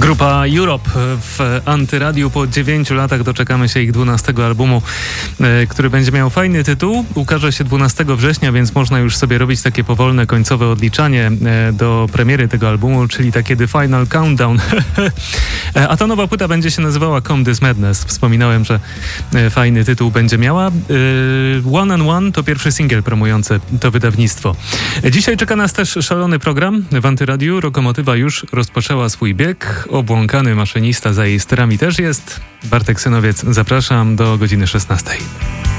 Grupa Europe w Antyradiu. Po 9 latach doczekamy się ich 12 albumu, który będzie miał fajny tytuł. Ukaże się 12 września, więc można już sobie robić takie powolne, końcowe odliczanie do premiery tego albumu, czyli takie The Final Countdown. A ta nowa płyta będzie się nazywała Come This Madness. Wspominałem, że fajny tytuł będzie miała. One and One to pierwszy singiel promujący to wydawnictwo. Dzisiaj czeka nas też szalony program w Antyradiu. Lokomotywa już rozpoczęła swój bieg. Obłąkany maszynista za jej sterami też jest. Bartek Synowiec, zapraszam do godziny 16.